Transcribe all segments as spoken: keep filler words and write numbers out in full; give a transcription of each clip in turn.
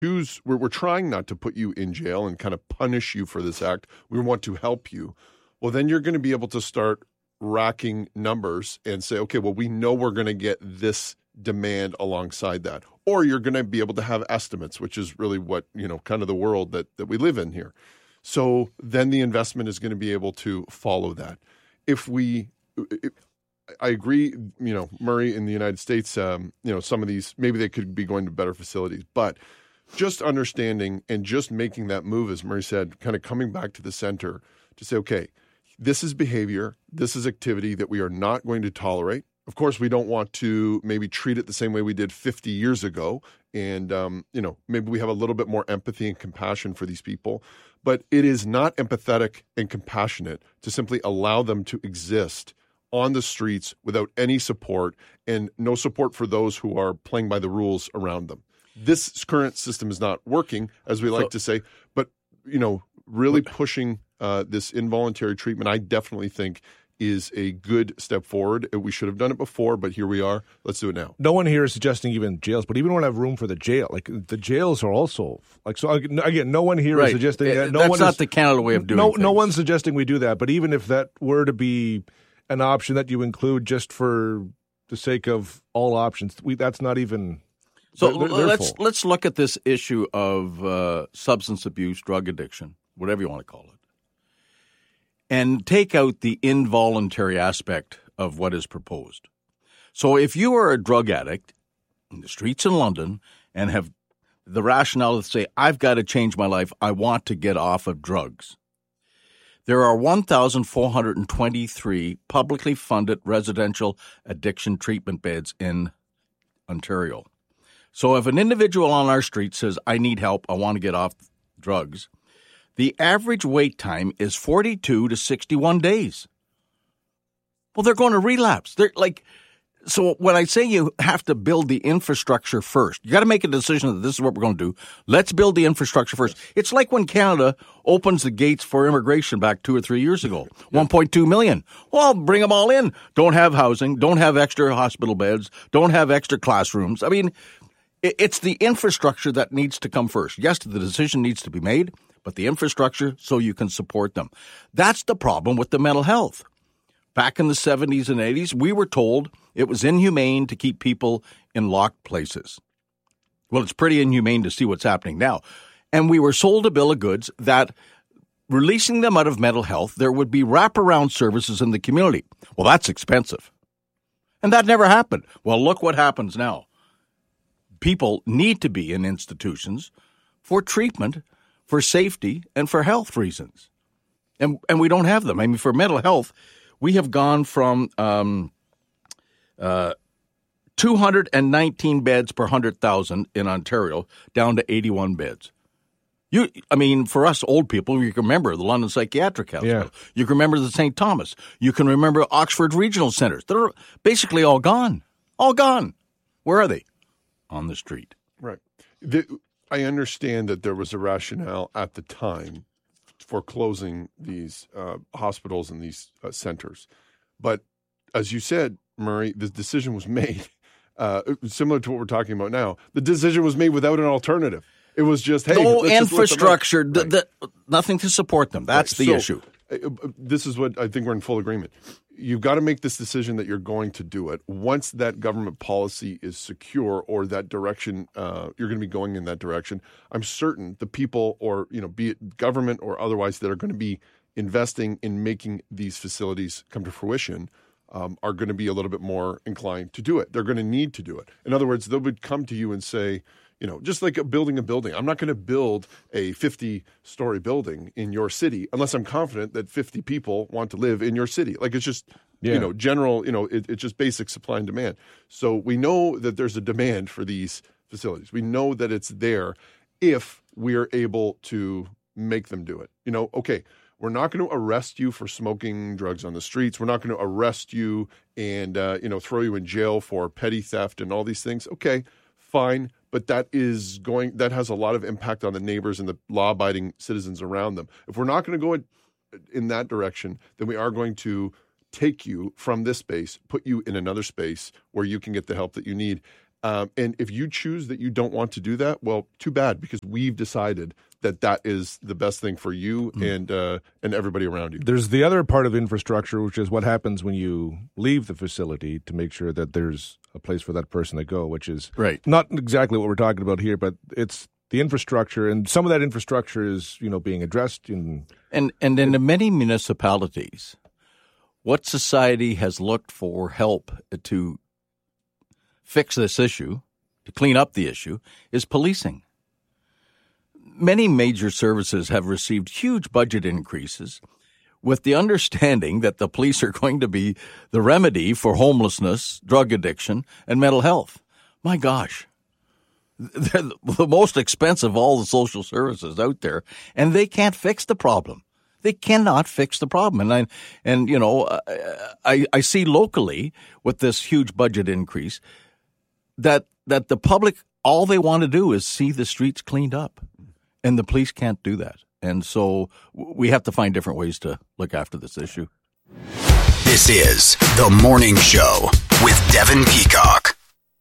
choose, we're, we're trying not to put you in jail and kind of punish you for this act. We want to help you. Well, then you're going to be able to start racking numbers and say, okay, well, we know we're going to get this demand alongside that. Or you're going to be able to have estimates, which is really what, you know, kind of the world that, that we live in here. So then the investment is going to be able to follow that. If we, if, I agree, you know, Murray, in the United States, um, you know, some of these, maybe they could be going to better facilities, but just understanding and just making that move, as Murray said, kind of coming back to the center to say, okay, this is behavior, this is activity that we are not going to tolerate. Of course, we don't want to maybe treat it the same way we did fifty years ago. And, um, you know, maybe we have a little bit more empathy and compassion for these people. But it is not empathetic and compassionate to simply allow them to exist on the streets without any support and no support for those who are playing by the rules around them. This current system is not working, as we like so, to say, but, you know, really pushing uh, this involuntary treatment, I definitely think is a good step forward. We should have done it before, but here we are. Let's do it now. No one here is suggesting even jails, but even when I have room for the jail, like the jails are also like so. Again, no one here right. is suggesting it, that. No that's one not is, the Canada way of doing no, things. No one's suggesting we do that. But even if that were to be an option that you include just for the sake of all options, we that's not even. So they're, they're let's full. let's look at this issue of uh, substance abuse, drug addiction, whatever you want to call it, and take out the involuntary aspect of what is proposed. So if you are a drug addict in the streets in London and have the rationale to say, I've got to change my life, I want to get off of drugs, there are one thousand four hundred twenty-three publicly funded residential addiction treatment beds in Ontario. So if an individual on our street says, I need help, I want to get off drugs, the average wait time is forty-two to sixty-one days. Well, they're going to relapse. They're like, so when I say you have to build the infrastructure first, you got to make a decision that this is what we're going to do. Let's build the infrastructure first. It's like when Canada opens the gates for immigration back two or three years ago, one point two million. Well, bring them all in. Don't have housing, don't have extra hospital beds, don't have extra classrooms. I mean, it's the infrastructure that needs to come first. Yes, the decision needs to be made, but the infrastructure so you can support them. That's the problem with the mental health. Back in the seventies and eighties, we were told it was inhumane to keep people in locked places. Well, it's pretty inhumane to see what's happening now. And we were sold a bill of goods that releasing them out of mental health, there would be wraparound services in the community. Well, that's expensive. And that never happened. Well, look what happens now. People need to be in institutions for treatment, for safety, and for health reasons. And and we don't have them. I mean, for mental health, we have gone from um, uh, two hundred nineteen beds per one hundred thousand in Ontario down to eighty-one beds. You, I mean, for us old people, you can remember the London Psychiatric Hospital. Yeah. You can remember the Saint Thomas. You can remember Oxford Regional Centres. They're basically all gone. All gone. Where are they? On the street. Right. The, I understand that there was a rationale at the time for closing these uh, hospitals and these uh, centers. But as you said, Murray, the decision was made, uh, similar to what we're talking about now. The decision was made without an alternative. It was just, hey, no let's infrastructure, just let them the, the, nothing to support them. That's right. the so, issue. Uh, this is what I think we're in full agreement. You've got to make this decision that you're going to do it. Once that government policy is secure or that direction, uh, you're going to be going in that direction, I'm certain the people or, you know, be it government or otherwise that are going to be investing in making these facilities come to fruition um, are going to be a little bit more inclined to do it. They're going to need to do it. In other words, they would come to you and say, you know, just like a building a building. I'm not going to build a fifty-story building in your city unless I'm confident that fifty people want to live in your city. Like it's just, yeah. you know, general, you know, it, it's just basic supply and demand. So we know that there's a demand for these facilities. We know that it's there if we are able to make them do it. You know, okay, we're not going to arrest you for smoking drugs on the streets. We're not going to arrest you and, uh, you know, throw you in jail for petty theft and all these things. Okay, fine. But that is going, that has a lot of impact on the neighbors and the law-abiding citizens around them. If we're not going to go in, in that direction, then we are going to take you from this space, put you in another space where you can get the help that you need. Um, and if you choose that you don't want to do that, well, too bad, because we've decided that that is the best thing for you mm. and uh, and everybody around you. There's the other part of infrastructure, which is what happens when you leave the facility to make sure that there's a place for that person to go, which is right. not exactly what we're talking about here, but it's the infrastructure, and some of that infrastructure is, you know, being addressed. In, and, and in many municipalities, what society has looked for help to fix this issue, to clean up the issue, is policing. Many major services have received huge budget increases with the understanding that the police are going to be the remedy for homelessness, drug addiction, and mental health. My gosh, they're the most expensive of all the social services out there, and they can't fix the problem. They cannot fix the problem. And I, and you know, I, I see locally with this huge budget increase that that the public, all they want to do is see the streets cleaned up, and the police can't do that. And so we have to find different ways to look after this issue. This is The Morning Show with Devin Peacock.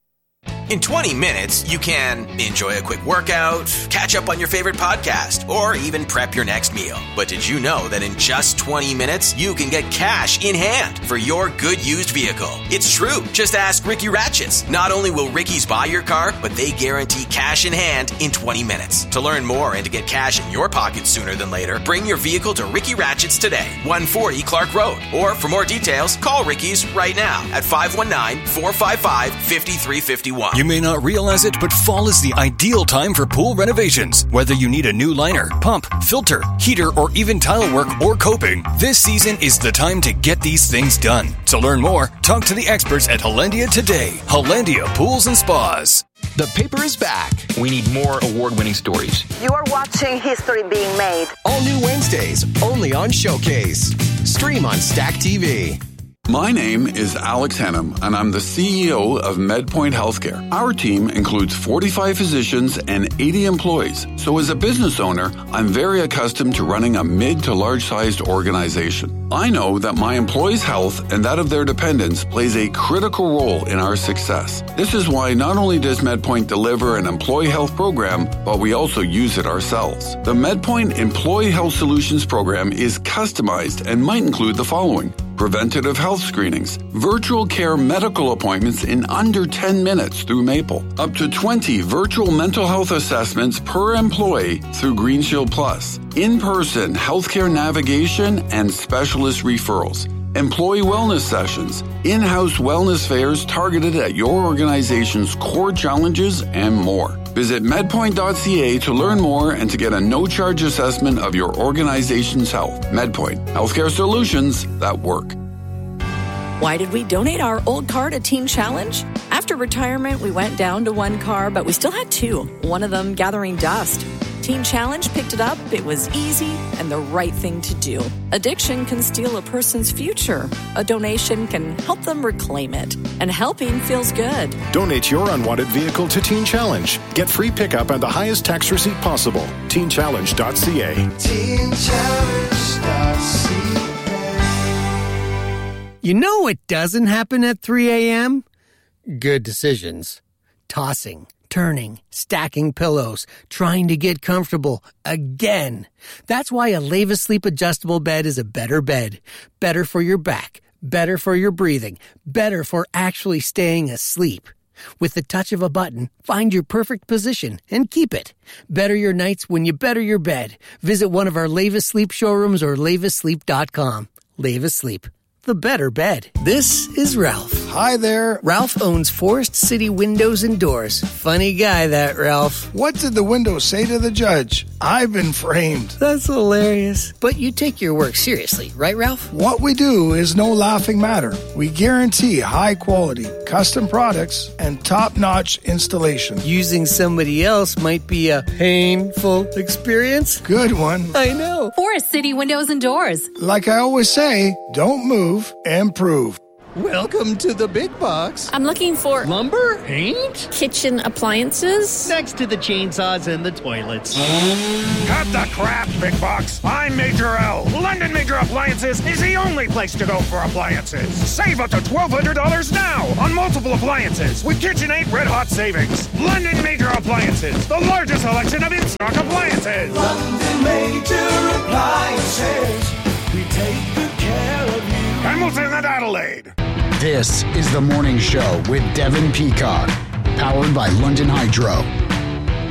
In twenty minutes, you can enjoy a quick workout, catch up on your favorite podcast, or even prep your next meal. But did you know that in just twenty minutes, you can get cash in hand for your good used vehicle? It's true. Just ask Ricky Ratchets. Not only will Ricky's buy your car, but they guarantee cash in hand in twenty minutes. To learn more and to get cash in your pocket sooner than later, bring your vehicle to Ricky Ratchets today, one forty Clark Road. Or for more details, call Ricky's right now at five one nine, four five five, five three five one. You may not realize it, but fall is the ideal time for pool renovations. Whether you need a new liner, pump, filter, heater, or even tile work or coping, this season is the time to get these things done. To learn more, talk to the experts at Hollandia today. Hollandia Pools and Spas. The paper is back. We need more award-winning stories. You are watching history being made. All new Wednesdays, only on Showcase. Stream on Stack T V. My name is Alex Henham, and I'm the C E O of MedPoint Healthcare. Our team includes forty-five physicians and eighty employees. So as a business owner, I'm very accustomed to running a mid to large-sized organization. I know that my employees' health and that of their dependents plays a critical role in our success. This is why not only does MedPoint deliver an employee health program, but we also use it ourselves. The MedPoint Employee Health Solutions program is customized and might include the following: preventative health screenings, virtual care medical appointments in under ten minutes through Maple, up to twenty virtual mental health assessments per employee through Green Shield Plus, in-person healthcare navigation and specialist referrals, employee wellness sessions, in-house wellness fairs targeted at your organization's core challenges, and more. Visit medpoint dot c a to learn more and to get a no-charge assessment of your organization's health. MedPoint, healthcare solutions that work. Why did we donate our old car to Teen Challenge? After retirement, we went down to one car, but we still had two, one of them gathering dust. Teen Challenge picked it up. It was easy and the right thing to do. Addiction can steal a person's future. A donation can help them reclaim it. And helping feels good. Donate your unwanted vehicle to Teen Challenge. Get free pickup and the highest tax receipt possible. teen challenge dot c a. teen challenge dot c a. You know what doesn't happen at three a.m.? Good decisions. Tossing, turning, stacking pillows, trying to get comfortable again. That's why a Leva Sleep adjustable bed is a better bed. Better for your back, better for your breathing, better for actually staying asleep. With the touch of a button, find your perfect position and keep it. Better your nights when you better your bed. Visit one of our Leva Sleep showrooms or leva sleep dot com. Leva Sleep, the better bed. This is Ralph. Hi there. Ralph owns Forest City Windows and Doors. Funny guy, that Ralph. What did the window say to the judge? I've been framed. That's hilarious. But you take your work seriously, right, Ralph? What we do is no laughing matter. We guarantee high quality, custom products, and top-notch installation. Using somebody else might be a painful experience. Good one. I know. Forest City Windows and Doors. Like I always say, don't move, improve. Welcome to the big box. I'm looking for lumber, paint, kitchen appliances. Next to the chainsaws and the toilets. Cut the crap, big box. I'm Major L. London Major Appliances is the only place to go for appliances. Save up to twelve hundred dollars now on multiple appliances with KitchenAid Red Hot Savings. London Major Appliances, the largest selection of in-stock appliances. London Major Appliances, we take good care of you. Hamilton and Adelaide. This is The Morning Show with Devin Peacock, powered by London Hydro.